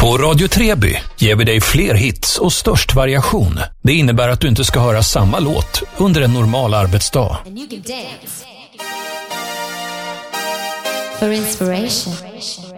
På Radio Treby ger vi dig fler hits och störst variation. Det innebär att du inte ska höra samma låt under en normal arbetsdag. And you can dance for inspiration.